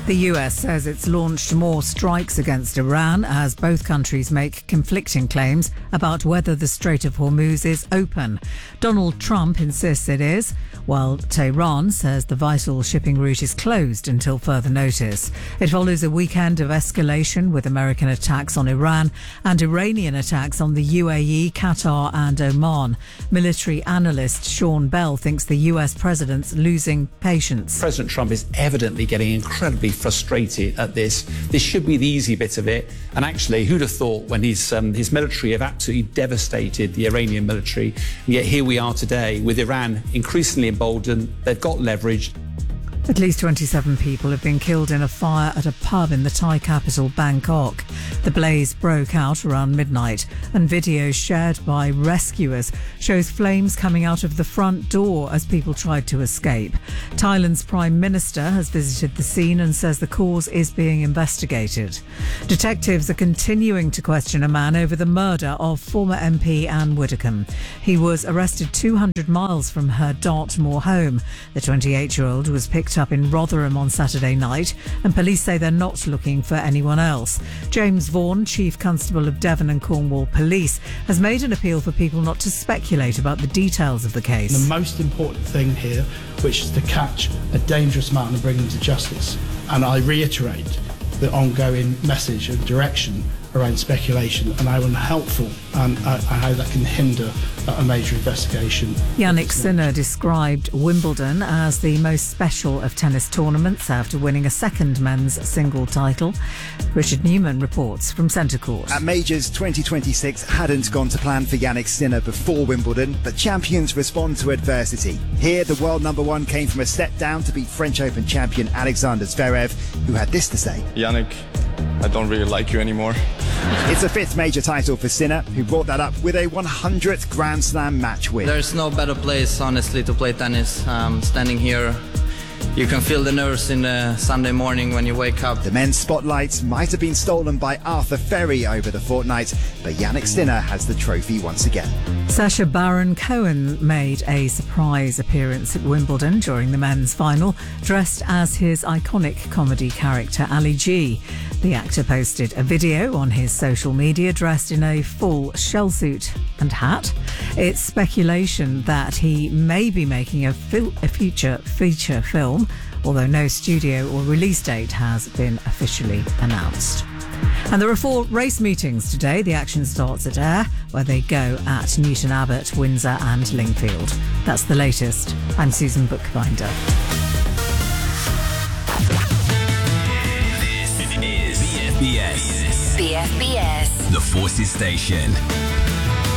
The US says it's launched more strikes against Iran as both countries make conflicting claims about whether the Strait of Hormuz is open. Donald Trump insists it is, while Tehran says the vital shipping route is closed until further notice. It follows a weekend of escalation with American attacks on Iran and Iranian attacks on the UAE, Qatar and Oman. Military analyst Sean Bell thinks the US president's losing patience. President Trump is evidently getting incredibly frustrated at this. This should be the easy bit of it. And actually, who'd have thought when his military have absolutely devastated the Iranian military, and yet here we are today with Iran increasingly emboldened. They've got leverage. At least 27 people have been killed in a fire at a pub in the Thai capital, Bangkok. The blaze broke out around midnight, and video shared by rescuers shows flames coming out of the front door as people tried to escape. Thailand's Prime Minister has visited the scene and says the cause is being investigated. Detectives are continuing to question a man over the murder of former MP Anne Widdecombe. He was arrested 200 miles from her Dartmoor home. The 28-year-old was picked up in Rotherham on Saturday night, and police say they're not looking for anyone else. James Vaughan, Chief Constable of Devon and Cornwall Police, has made an appeal for people not to speculate about the details of the case. The most important thing here, which is to catch a dangerous man and bring him to justice. And I reiterate the ongoing message and direction around speculation and how unhelpful and how that can hinder a major investigation. Yannick Sinner described Wimbledon as the most special of tennis tournaments after winning a second men's single title. Richard Newman reports from Centre Court. At Majors 2026 hadn't gone to plan for Yannick Sinner before Wimbledon, but champions respond to adversity. Here, the world number one came from a set down to beat French Open champion Alexander Zverev, who had this to say. Yannick, I don't really like you anymore. It's the fifth major title for Sinner, who brought that up with a 100th Grand Slam match win. There's no better place, honestly, to play tennis. Standing here, you can feel the nerves in the Sunday morning when you wake up. The men's spotlight might have been stolen by Arthur Ferry over the fortnight, but Yannick Sinner has the trophy once again. Sacha Baron Cohen made a surprise appearance at Wimbledon during the men's final, dressed as his iconic comedy character Ali G. The actor posted a video on his social media dressed in a full shell suit and hat. It's speculation that he may be making a future feature film, although no studio or release date has been officially announced. And there are 4 race meetings today. The action starts at Ayr, where they go at Newton Abbot, Windsor and Lingfield. That's the latest. I'm Susan Bookbinder. This is BFBS. The Forces Station.